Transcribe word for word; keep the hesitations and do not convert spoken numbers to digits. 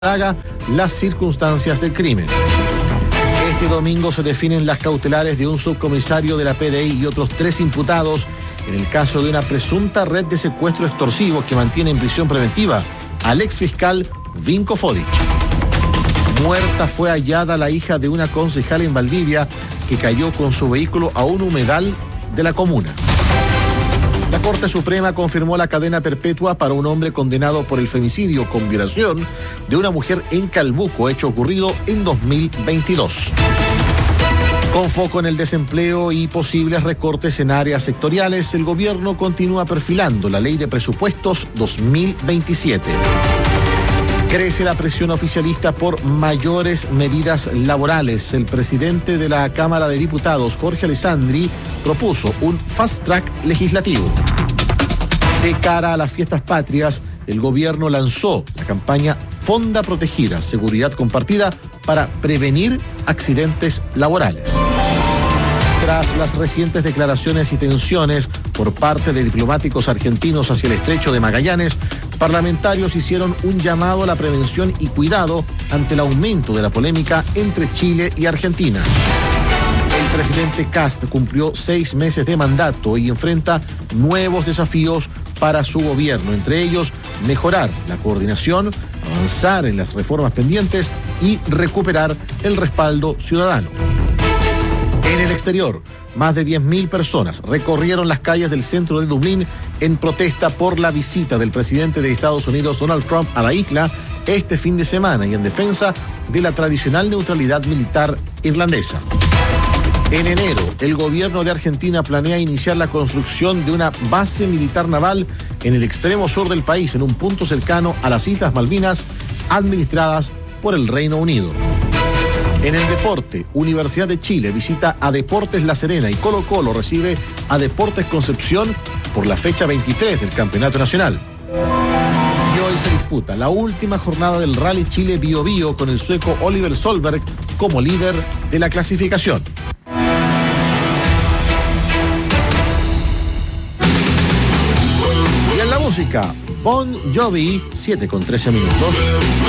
haga las circunstancias del crimen. Este domingo se definen las cautelares de un subcomisario de la P D I y otros tres imputados en el caso de una presunta red de secuestro extorsivo que mantiene en prisión preventiva al exfiscal Vinko Fodic. Muerta fue hallada la hija de una concejal en Valdivia que cayó con su vehículo a un humedal de la comuna. La Corte Suprema confirmó la cadena perpetua para un hombre condenado por el femicidio con violación de una mujer en Calbuco, hecho ocurrido en dos mil veintidós. Con foco en el desempleo y posibles recortes en áreas sectoriales, el gobierno continúa perfilando la ley de presupuestos dos mil veintisiete. Crece la presión oficialista por mayores medidas laborales. El presidente de la Cámara de Diputados, Jorge Alessandri, propuso un fast track legislativo. De cara a las fiestas patrias, el gobierno lanzó la campaña Fonda Protegida, Seguridad Compartida para prevenir accidentes laborales. Tras las recientes declaraciones y tensiones por parte de diplomáticos argentinos hacia el estrecho de Magallanes, parlamentarios hicieron un llamado a la prevención y cuidado ante el aumento de la polémica entre Chile y Argentina. El presidente Kast cumplió seis meses de mandato y enfrenta nuevos desafíos para su gobierno, entre ellos mejorar la coordinación, avanzar en las reformas pendientes y recuperar el respaldo ciudadano. En el exterior, más de diez mil personas recorrieron las calles del centro de Dublín en protesta por la visita del presidente de Estados Unidos, Donald Trump, a la isla este fin de semana y en defensa de la tradicional neutralidad militar irlandesa. En enero, el gobierno de Argentina planea iniciar la construcción de una base militar naval en el extremo sur del país, en un punto cercano a las Islas Malvinas, administradas por el Reino Unido. En el deporte, Universidad de Chile visita a Deportes La Serena y Colo Colo recibe a Deportes Concepción por la fecha veintitrés del Campeonato Nacional. Y hoy se disputa la última jornada del Rally Chile Bio Bio con el sueco Oliver Solberg como líder de la clasificación. Y en la música, Bon Jovi, siete con trece minutos.